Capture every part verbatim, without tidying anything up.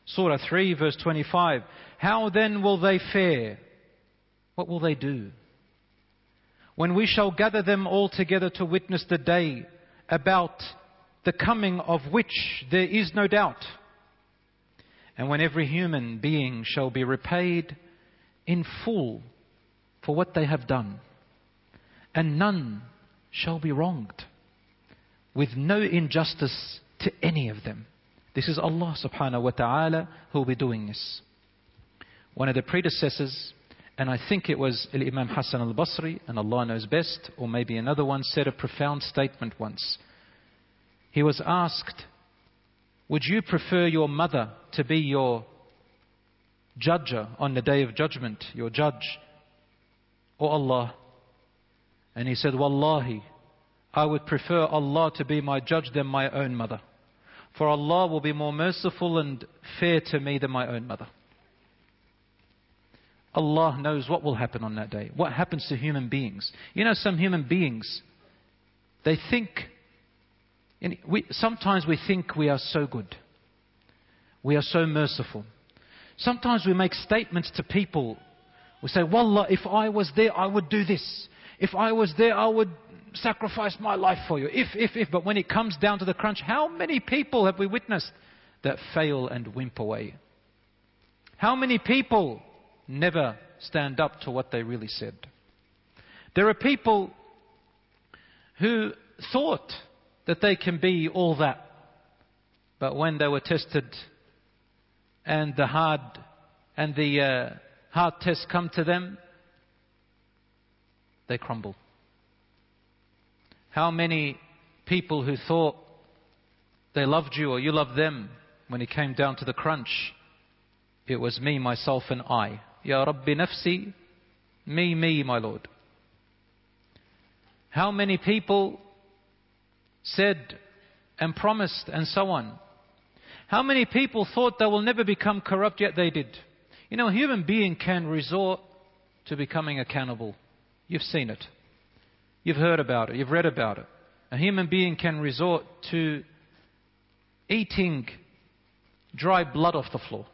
Surah three verse twenty-five. How then will they fare? What will they do? When we shall gather them all together to witness the day about the coming of which there is no doubt. And when every human being shall be repaid in full for what they have done. And none shall be wronged, with no injustice to any of them. This is Allah subhanahu wa ta'ala who will be doing this. One of the predecessors, and I think it was Imam Hassan al-Basri, and Allah knows best, or maybe another one, said a profound statement once. He was asked, would you prefer your mother to be your judger on the day of judgment, your judge, or Allah? And he said, Wallahi, I would prefer Allah to be my judge than my own mother. For Allah will be more merciful and fair to me than my own mother. Allah knows what will happen on that day. What happens to human beings. You know, some human beings, they think, we, sometimes we think we are so good. We are so merciful. Sometimes we make statements to people. We say, Wallah, if I was there, I would do this. If I was there, I would sacrifice my life for you. If, if, if. But when it comes down to the crunch, how many people have we witnessed that fail and wimp away? How many people never stand up to what they really said? There are people who thought that they can be all that. But when they were tested and the hard and the uh, hard tests come to them, they crumble. How many people who thought they loved you or you loved them, when it came down to the crunch, it was me, myself and I. Ya Rabbi nafsi, me, me, my Lord. How many people said and promised and so on. How many people thought they will never become corrupt, yet they did. You know, a human being can resort to becoming a cannibal. You've seen it. You've heard about it. You've read about it. A human being can resort to eating dry blood off the floor.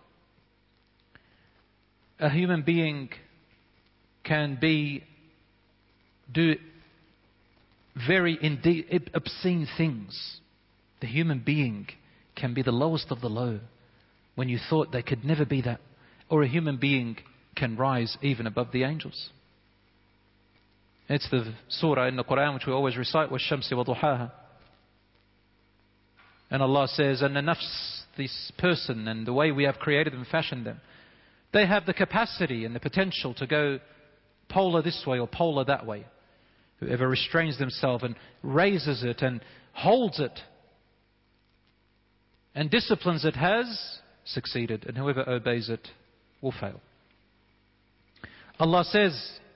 A human being can be do very indeed obscene things. The human being can be the lowest of the low when you thought they could never be that. Or a human being can rise even above the angels. It's the surah in the Quran which we always recite, وَالشَّمْسِ وَضُحَاهَا. And Allah says, and the nafs, this person and the way we have created and fashioned them, they have the capacity and the potential to go polar this way or polar that way. Whoever restrains themselves and raises it and holds it and disciplines it has succeeded, and whoever obeys it will fail. Allah says